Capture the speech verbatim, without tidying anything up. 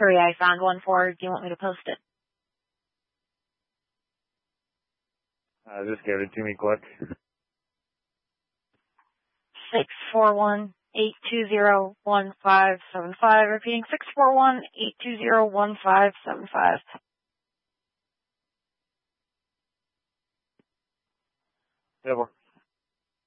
Sorry, I found one for. Do you want me to post it? Uh, just give it to me quick. Six four one eight two zero one five seven five. Repeating six four one eight two zero one five seven five. Yeah,